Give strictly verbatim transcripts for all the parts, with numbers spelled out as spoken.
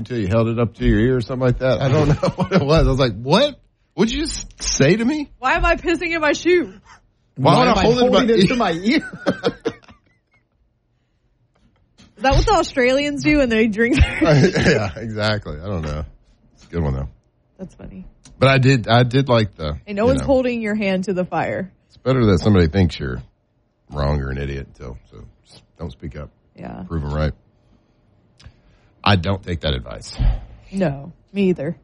until you held it up to your ear or something like that. I don't know what it was. I was like, what? What'd you just say to me? Why am I pissing in my shoe? Why, Why would I hold holding it, it to my ear? Is that what the Australians do when they drink? Yeah, exactly. I don't know. It's a good one though. That's funny. But I did, I did like the. And no one's know, holding your hand to the fire. It's better that somebody thinks you're wrong or an idiot until, so just don't speak up. Yeah. Prove them right. I don't take that advice. No, me either.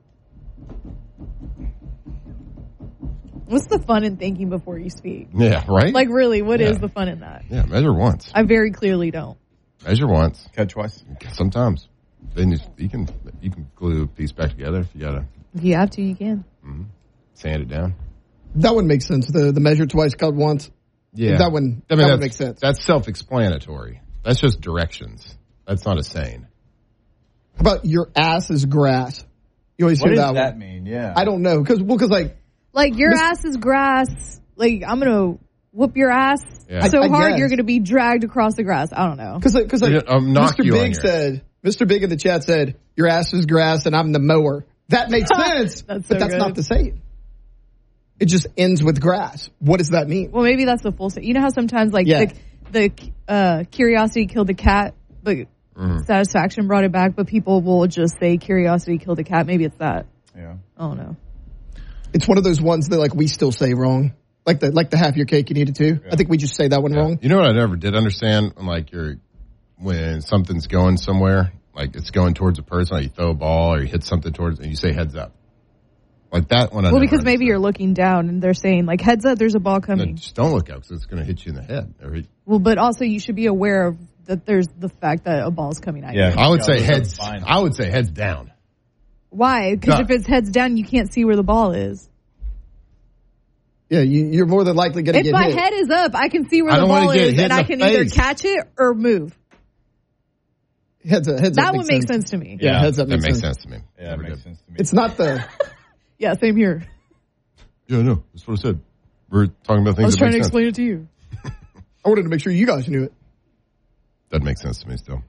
What's the fun in thinking before you speak? Yeah, right? Like, really, what yeah. is the fun in that? Yeah, measure once. I very clearly don't. Measure once. Cut twice. Sometimes. Then you, you can you can glue a piece back together if you got to. If you have to, you can. Mm-hmm. Sand it down. That would make sense. The the measure twice, cut once. Yeah. That one I mean, that would make sense. That's self-explanatory. That's just directions. That's not a saying. How about your ass is grass? You always what hear does that that one. mean? Yeah. I don't know. Because, well, because like. Like, your Miss- ass is grass. Like, I'm going to whoop your ass Yeah. so I- I hard guess. you're going to be dragged across the grass. I don't know. Because like, cause, like I'll knock Mister you on Big your- said, Mister Big in the chat said, your ass is grass and I'm the mower. That makes sense, That's but so that's good. not the saying. It just ends with grass. What does that mean? Well, maybe that's the full set. You know how sometimes, like, Yeah. the, the uh, curiosity killed the cat, but Mm-hmm. satisfaction brought it back, but people will just say curiosity killed the cat. Maybe it's that. Yeah. I don't know. It's one of those ones that like we still say wrong. Like the like the half your cake you need it too. I think we just say that one Yeah. wrong. You know what I never did understand? When, like you're when something's going somewhere, like it's going towards a person, or you throw a ball or you hit something towards, and you say heads up. Like that one. I Well, never because maybe understood. you're looking down and they're saying, like, heads up, there's a ball No, coming. just don't look up because it's going to hit you in the head. Or hit- Well, but also you should be aware of that there's the fact that a ball's coming at Yeah. you. I would Yeah, say look up heads. fine. I would say heads down. Why? Because No. if it's heads down, you can't see where the ball is. Yeah, you, you're more than likely going to If get my hit. head is up, I can see where I the don't wanna ball get is, hit and in I the can either face. catch it or move. Heads up, heads That up would make sense to me. Yeah, Yeah, heads up That makes, makes sense. sense to me. Yeah, it Never makes did. sense to me. It's not the. Yeah, same here. Yeah, no, that's what I said. We're talking about things I was that trying make to sense. explain it to you. I wanted to make sure you guys knew it. That makes sense to me still.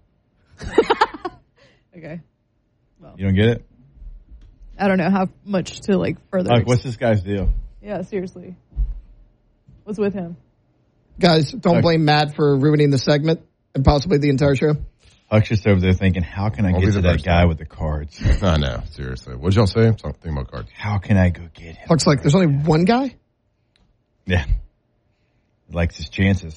Okay. You don't get it? I don't know how much to, like, further. Like, what's this guy's deal? Yeah, seriously. What's with him? Guys, don't Okay. blame Matt for ruining the segment and possibly the entire show. Huck's just over there thinking, how can I I'll get be to the that first guy one. with the cards? I know, seriously. What did y'all say? Something about cards. How can I go get him? Looks like there's only one guy. Yeah. He likes his chances.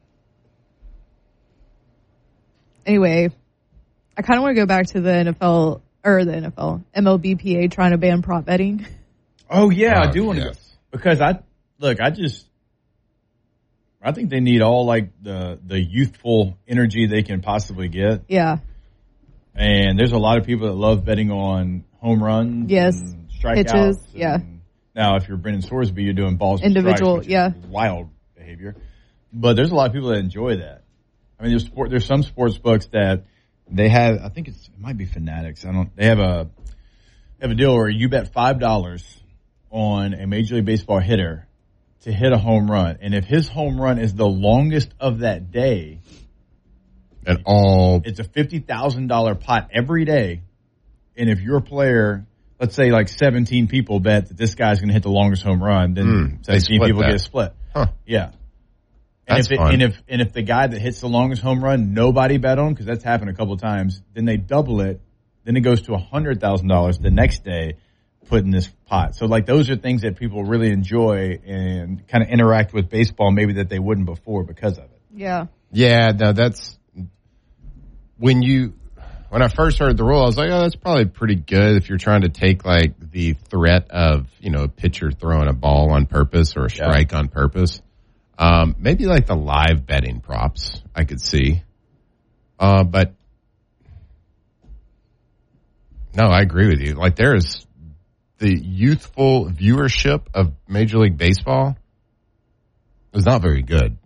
Anyway, I kind of want to go back to the N F L, or the N F L, M L B P A trying to ban prop betting. Oh, yeah, I Uh, do want to yes. go. Because I, look, I just, I think they need all, like, the, the youthful energy they can possibly get. Yeah. And there's a lot of people that love betting on home runs. Yes. And strikeouts. Pitches, and- yeah. Now, if you're Brendan Sorsby, you're doing balls and Individual, strikes, which yeah. is wild behavior. But there's a lot of people that enjoy that. I mean, there's sport, there's some sports books that they have. I think it's, it might be Fanatics. I don't. They have a have a deal where you bet five dollars on a Major League Baseball hitter to hit a home run, and if his home run is the longest of that day, And all it's a fifty thousand dollar pot every day. And if your player, let's say like seventeen people bet that this guy's going to hit the longest home run, then Mm, they seventeen split people that. get a split. Huh. Yeah. And That's if, it, fun. and if and if the guy that hits the longest home run, nobody bet on, because that's happened a couple of times, then they double it. Then it goes to one hundred thousand dollars the next day, put in this pot. So, like, those are things that people really enjoy and kind of interact with baseball maybe that they wouldn't before because of it. Yeah. Yeah, no, that's when you when I first heard the rule, I was like, oh, that's probably pretty good if you're trying to take like the threat of, you know, a pitcher throwing a ball on purpose or a strike yeah. on purpose. Um, maybe like the live betting props I could see. Uh, but no, I agree with you. Like, there is the youthful viewership of Major League Baseball is not very good.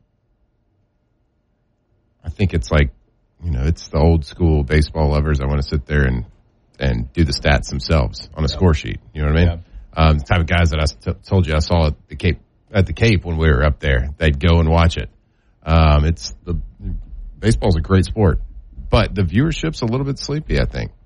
I think it's like, you know, it's the old school baseball lovers that want to sit there and, and do the stats themselves on a yeah. score sheet. You know what I mean? Yeah. Um, the type of guys that I t- told you I saw at the Cape at the Cape when we were up there, they'd go and watch it. Um, it's the baseball's a great sport, but the viewership's a little bit sleepy, I think.